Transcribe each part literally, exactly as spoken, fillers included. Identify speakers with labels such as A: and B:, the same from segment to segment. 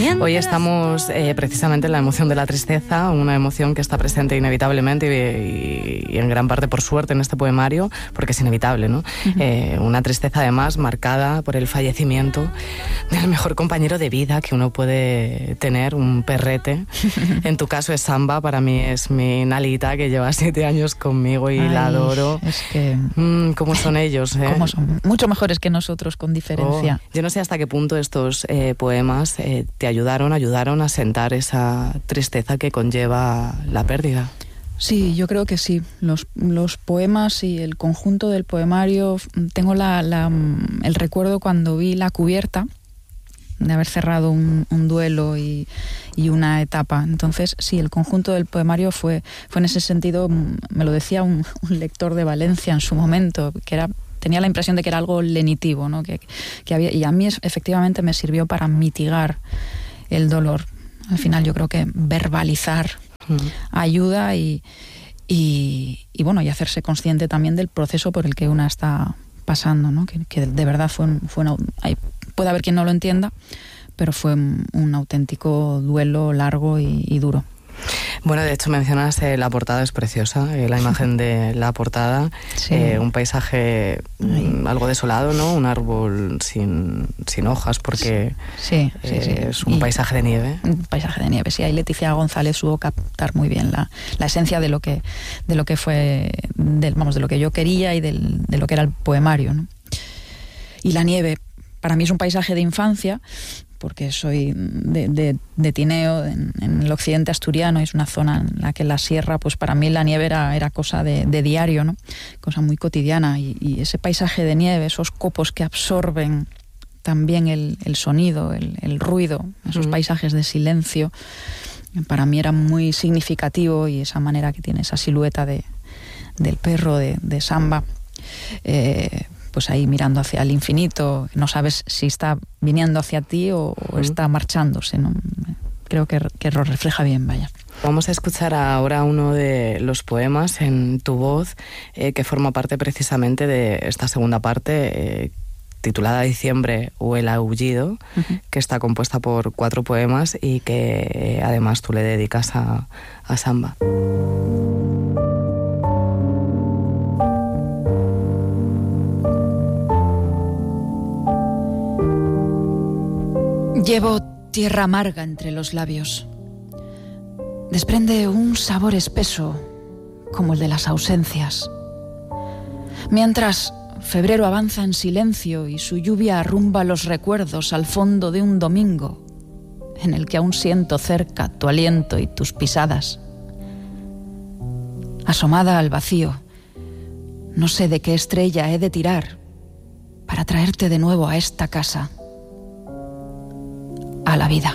A: Hoy estamos eh, precisamente en la emoción de la tristeza, una emoción que está presente inevitablemente y, y, y en gran parte por suerte en este poemario, porque es inevitable, ¿no? Uh-huh. Eh, una tristeza además marcada por el fallecimiento del mejor compañero de vida que uno puede tener, un perrete. En tu caso es Samba, para mí es mi Nalita, que lleva siete años conmigo y Ay, la adoro.
B: Es que...
A: Mm, ¿Cómo son ellos? Eh?
B: ¿Cómo son? Mucho mejores que nosotros, con diferencia.
A: Oh, yo no sé hasta qué punto estos eh, poemas eh, te ayudaron, ayudaron a sentar esa tristeza que conlleva la pérdida.
B: Sí, yo creo que sí. Los, los poemas y el conjunto del poemario, tengo la, la, el recuerdo cuando vi la cubierta de haber cerrado un, un duelo y, y una etapa. Entonces, sí, el conjunto del poemario fue, fue en ese sentido, me lo decía un, un lector de Valencia en su momento, que era tenía la impresión de que era algo lenitivo, ¿no? que, que había, y a mí efectivamente me sirvió para mitigar el dolor. Al final yo creo que verbalizar uh-huh. ayuda y, y, y bueno, y hacerse consciente también del proceso por el que una está pasando, ¿no? que, que de verdad fue, un, fue una, hay, puede haber quien no lo entienda, pero fue un, un auténtico duelo largo y, y duro.
A: Bueno, de hecho mencionas eh, la portada, es preciosa, eh, la imagen de la portada, sí. eh, un paisaje mm, algo desolado, ¿no? Un árbol sin, sin hojas, porque
B: sí, sí,
A: eh,
B: sí.
A: es un
B: y
A: paisaje de nieve.
B: Un paisaje de nieve, sí. Ahí Leticia González supo captar muy bien la, la esencia de lo que de lo que fue, del, vamos, de lo que yo quería y del, de lo que era el poemario, ¿no? Y la nieve, para mí es un paisaje de infancia, porque soy de, de, de Tineo, en, en el occidente asturiano, es una zona en la que la sierra, pues para mí la nieve era, era cosa de, de diario, ¿no? Cosa muy cotidiana, y, y ese paisaje de nieve, esos copos que absorben también el, el sonido, el, el ruido, esos uh-huh. paisajes de silencio, para mí era muy significativo, y esa manera que tiene esa silueta de, del perro de, de Samba, eh, pues ahí mirando hacia el infinito, no sabes si está viniendo hacia ti o, o está marchándose, ¿no? Creo que, que lo refleja bien, vaya.
A: Vamos a escuchar ahora uno de los poemas en tu voz, eh, que forma parte precisamente de esta segunda parte, eh, titulada Diciembre o el aullido, uh-huh. que está compuesta por cuatro poemas y que eh, además tú le dedicas a, a Samba.
B: Llevo tierra amarga entre los labios. Desprende un sabor espeso, como el de las ausencias. Mientras febrero avanza en silencio y su lluvia arrumba los recuerdos al fondo de un domingo, en el que aún siento cerca tu aliento y tus pisadas. Asomada al vacío, no sé de qué estrella he de tirar para traerte de nuevo a esta casa, a la vida.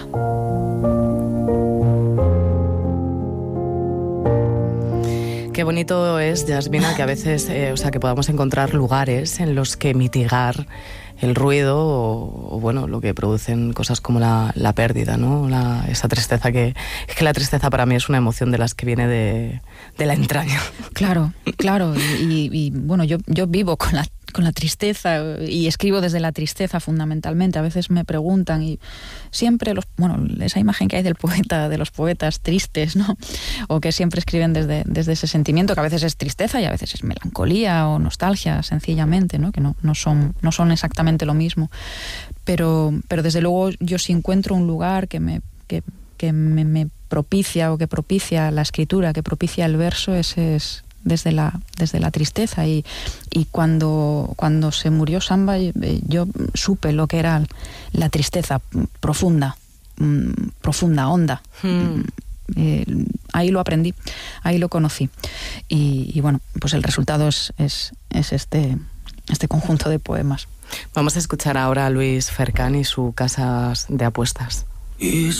A: Qué bonito es, Yasmina, que a veces, eh, o sea, que podamos encontrar lugares en los que mitigar el ruido o, o bueno, lo que producen cosas como la, la pérdida, ¿no? La, esa tristeza que... Es que la tristeza para mí es una emoción de las que viene de, de la entraña.
B: Claro, claro. Y, y, y bueno, yo, yo vivo con la con la tristeza y escribo desde la tristeza fundamentalmente. A veces me preguntan y siempre los, bueno, esa imagen que hay del poeta, de los poetas tristes, ¿no? O que siempre escriben desde, desde ese sentimiento, que a veces es tristeza y a veces es melancolía o nostalgia, sencillamente, ¿no? Que no, no son, no son exactamente lo mismo. Pero, pero desde luego yo sí encuentro un lugar que me, que, que me, me propicia o que propicia la escritura, que propicia el verso, ese es desde la desde la tristeza. Y, y cuando cuando se murió Samba, yo supe lo que era la tristeza profunda, profunda, honda. Hmm. Eh, ahí lo aprendí, ahí lo conocí. Y, y bueno, pues el resultado es, es, es este, este conjunto de poemas.
A: Vamos a escuchar ahora a Luis Fercán y su Casas de Apuestas.